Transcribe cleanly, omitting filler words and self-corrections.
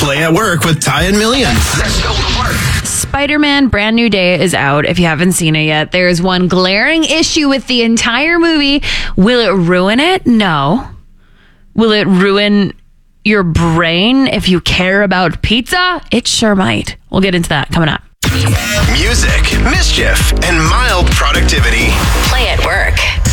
Play at Work with Ty and Millions. Let's go to work. Spider-Man Brand New Day is out. If you haven't seen it yet, there is one glaring issue with the entire movie. Will it ruin it? No. Will it ruin your brain if you care about pizza? It sure might. We'll get into that coming up. Music, mischief, and mild productivity. Play at Work.